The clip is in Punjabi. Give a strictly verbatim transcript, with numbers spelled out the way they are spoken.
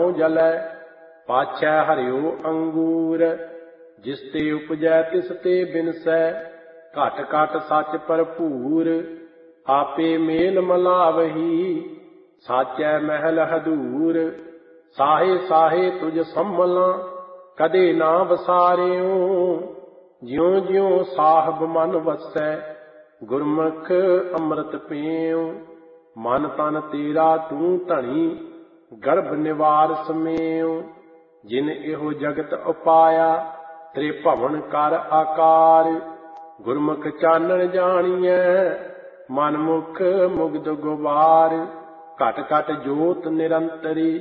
ਨਾਉ ਜਲੈ। ਪਾਛੈ ਹਰਿਓ ਅੰਗੂਰ ਜਿਸ ਤੇ ਉਪਜੈ ਤਿਸ ਤੇ ਬਿਨਸੈ। ਘਟ ਘਟ ਸੱਚ ਭਰਪੂਰ ਆਪੇ ਮੇਲ ਮਲਾਵਹੀ। ਸਾਚੈ ਮਹਿਲ ਹਦੂਰ ਸਾਹੇ ਸਾਹੇ ਤੁਝ ਸੰਭਲਾਂ। ਕਦੇ ਨਾ ਵਸਾਰਿਓ ਜਿਉ ਜਿਉ ਸਾਹਿਬ ਮਨ ਵਸੈ। ਗੁਰਮੁਖ ਅੰਮ੍ਰਿਤ ਪੀਉ ਮਨ ਤਨ ਤੇਰਾ ਤੂੰ ਧਣੀ। ਗਰਭ ਨਿਵਾਰ ਸਮੇਉ ਜਿਨ ਇਹੋ ਜਗਤ ਉਪਾਇਆ। ਤ੍ਰਿਭਵਨ ਕਰ ਆਕਾਰ ਗੁਰਮੁਖ ਚਾਨਣ ਜਾਣੀਐ। ਮਨ ਮੁਖ ਮੁਗਧ ਗੁਬਾਰ ਘਟ ਘਟ ਜੋਤ ਨਿਰੰਤਰੀ।